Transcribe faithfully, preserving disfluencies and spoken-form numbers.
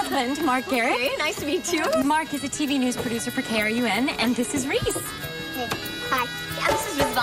husband, Mark Garrett. Hey, nice to meet you. Mark is a T V news producer for K R U N, and this is Reese. Hi. Yeah, this is Miz Vaughn.